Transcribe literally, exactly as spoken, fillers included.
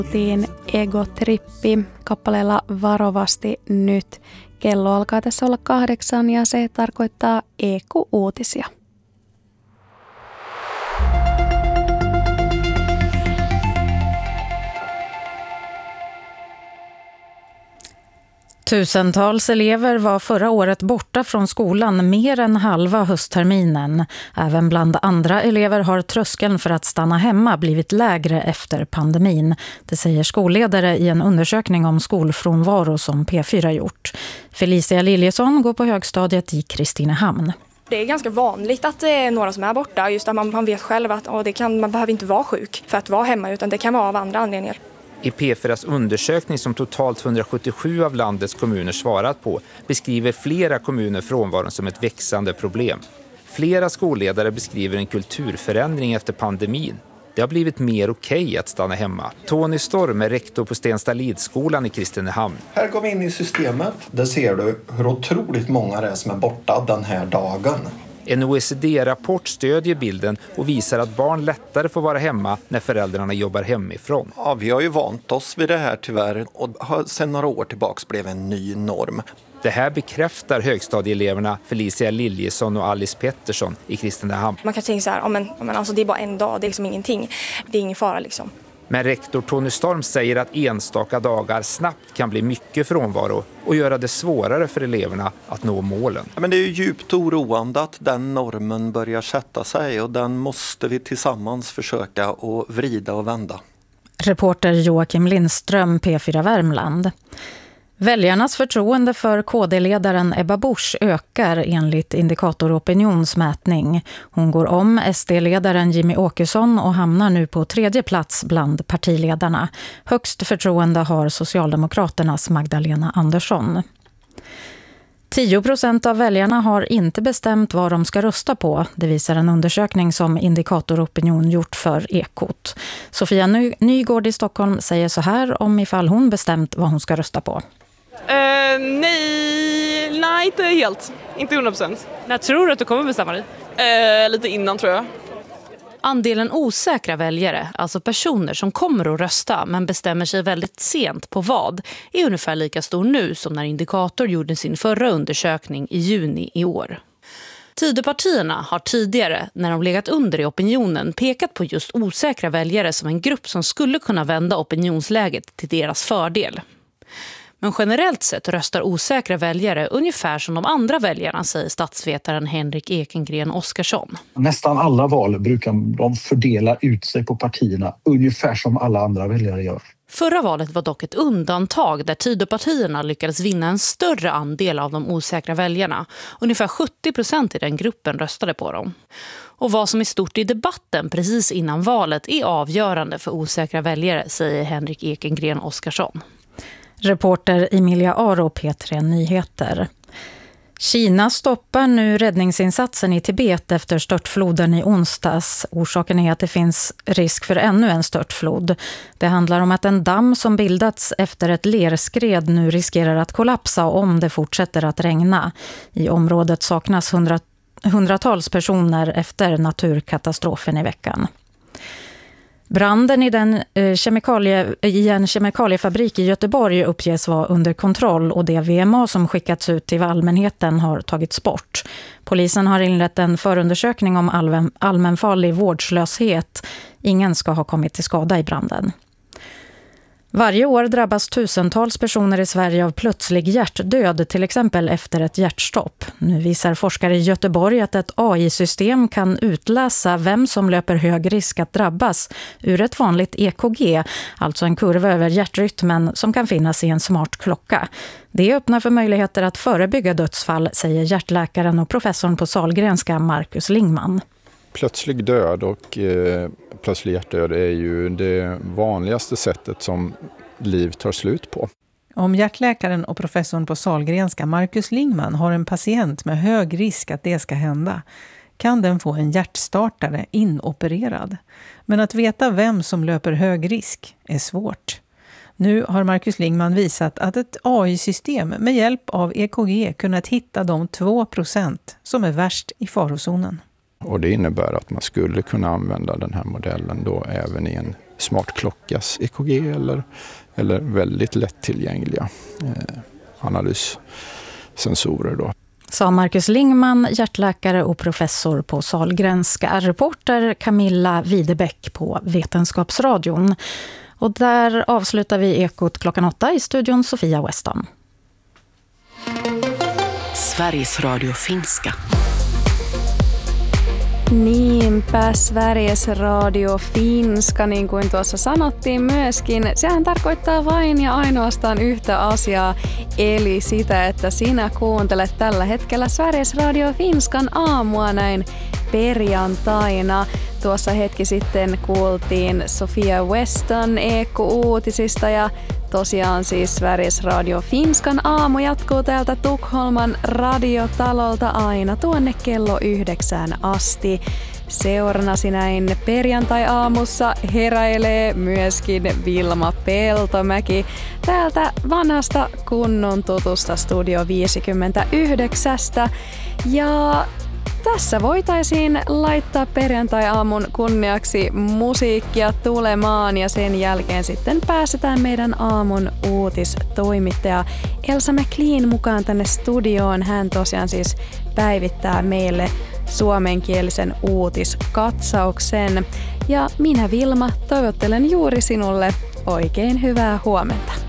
Kuultiin Ego Trippi kappaleella Varovasti nyt. Kello alkaa tässä olla kahdeksan ja se tarkoittaa E K-uutisia. Tusentals elever var förra året borta från skolan mer än halva höstterminen. Även bland andra elever har tröskeln för att stanna hemma blivit lägre efter pandemin. Det säger skolledare i en undersökning om skolfrånvaro som P fyra gjort. Felicia Liljesson går på högstadiet i Kristinehamn. Det är ganska vanligt att det är några som är borta. Just att man, man vet själv att oh, det kan, man behöver inte vara sjuk för att vara hemma, utan det kan vara av andra anledningar. I P fyras undersökning som totalt hundrasjuttiosju av landets kommuner svarat på beskriver flera kommuner frånvaron som ett växande problem. Flera skolledare beskriver en kulturförändring efter pandemin. Det har blivit mer okej att stanna hemma. Tony Storm är rektor på Stenstalidsskolan i Kristinehamn. Här går vi in i systemet. Där ser du hur otroligt många det är som är borta den här dagen. En O E C D-rapport stödjer bilden och visar att barn lättare får vara hemma när föräldrarna jobbar hemifrån. Ja, vi har ju vant oss vid det här tyvärr och har sedan några år tillbaka blev en ny norm. Det här bekräftar högstadieeleverna Felicia Liljesson och Alice Pettersson i Kristinehamn. Man kan tänka så här, oh, men, oh, men alltså, det är bara en dag, det är liksom ingenting. Det är ingen fara liksom. Men rektor Tony Storm säger att enstaka dagar snabbt kan bli mycket frånvaro och göra det svårare för eleverna att nå målen. Men det är ju djupt oroande att den normen börjar sätta sig och den måste vi tillsammans försöka att vrida och vända. Reporter Joakim Lindström, P fyra Värmland. Väljarnas förtroende för K D-ledaren Ebba Busch ökar enligt Indikator Opinionsmätning. Hon går om S D-ledaren Jimmy Åkesson och hamnar nu på tredje plats bland partiledarna. Högst förtroende har Socialdemokraternas Magdalena Andersson. tio procent av väljarna har inte bestämt vad de ska rösta på. Det visar en undersökning som Indikator Opinion gjort för Ekot. Sofia Ny- Nygård i Stockholm säger så här om ifall hon bestämt vad hon ska rösta på. Uh, nej, nej, inte helt. Inte hundra procent. När tror du att du kommer bestämma dig? Uh, lite innan tror jag. Andelen osäkra väljare, alltså personer som kommer att rösta men bestämmer sig väldigt sent på vad, är ungefär lika stor nu som när Indikator gjorde sin förra undersökning i juni i år. Tidöpartierna har tidigare, när de legat under i opinionen, pekat på just osäkra väljare som en grupp som skulle kunna vända opinionsläget till deras fördel. Men generellt sett röstar osäkra väljare ungefär som de andra väljarna, säger statsvetaren Henrik Ekengren Oskarsson. Nästan alla val brukar de fördela ut sig på partierna ungefär som alla andra väljare gör. Förra valet var dock ett undantag där Tidöpartierna lyckades vinna en större andel av de osäkra väljarna. Ungefär sjuttio procent i den gruppen röstade på dem. Och vad som är stort i debatten precis innan valet är avgörande för osäkra väljare, säger Henrik Ekengren Oskarsson. Reporter Emilia Aro, P tre Nyheter. Kina stoppar nu räddningsinsatsen i Tibet efter störtfloden i onsdags. Orsaken är att det finns risk för ännu en störtflod. Det handlar om att en damm som bildats efter ett lerskred nu riskerar att kollapsa om det fortsätter att regna. I området saknas hundra, hundratals personer efter naturkatastrofen i veckan. Branden i, den, eh, kemikalie, i en kemikaliefabrik i Göteborg uppges vara under kontroll och det V M A som skickats ut till allmänheten har tagits bort. Polisen har inlett en förundersökning om allmän, allmänfarlig vårdslöshet. Ingen ska ha kommit till skada i branden. Varje år drabbas tusentals personer i Sverige av plötslig hjärtdöd, till exempel efter ett hjärtstopp. Nu visar forskare i Göteborg att ett A I-system kan utläsa vem som löper hög risk att drabbas ur ett vanligt E K G, alltså en kurva över hjärtrytmen som kan finnas i en smart klocka. Det öppnar för möjligheter att förebygga dödsfall, säger hjärtläkaren och professorn på Sahlgrenska Marcus Lingman. Plötslig död och eh, plötslig hjärtdöd är ju det vanligaste sättet som liv tar slut på. Om hjärtläkaren och professorn på Sahlgrenska Marcus Lingman har en patient med hög risk att det ska hända, kan den få en hjärtstartare inopererad. Men att veta vem som löper hög risk är svårt. Nu har Marcus Lingman visat att ett A I-system med hjälp av E K G kunnat hitta de två procent som är värst i farozonen. Och det innebär att man skulle kunna använda den här modellen då även i en smartklockas E K G eller, eller väldigt lättillgängliga eh, analyssensorer då. Sa Marcus Lingman, hjärtläkare och professor på Sahlgrenska. Reporter Camilla Widebäck på Vetenskapsradion. Och där avslutar vi Ekot klockan åtta i studion Sofia Weston. Sveriges Radio Finska. Niinpä, Sveriges Radio Finska, niin kuin tuossa sanottiin myöskin. Sehän tarkoittaa vain ja ainoastaan yhtä asiaa, eli sitä, että sinä kuuntelet tällä hetkellä Sveriges Radio Finskan aamua näin perjantaina. Tuossa hetki sitten kuultiin Sofia Weston E K-uutisista ja tosiaan siis Sveriges Radio Finskan aamu jatkuu täältä Tukholman radiotalolta aina tuonne kello yhdeksään asti. Seurannasi näin perjantai-aamussa heräilee myöskin Vilma Peltomäki täältä vanhasta kunnon tutusta Studio viisikymmentäyhdeksän. Ja tässä voitaisiin laittaa perjantai-aamun kunniaksi musiikkia tulemaan ja sen jälkeen sitten pääsetään meidän aamun uutistoimittaja Elsa McLean mukaan tänne studioon. Hän tosiaan siis päivittää meille suomenkielisen uutiskatsauksen. Ja minä Vilma toivottelen juuri sinulle oikein hyvää huomenta.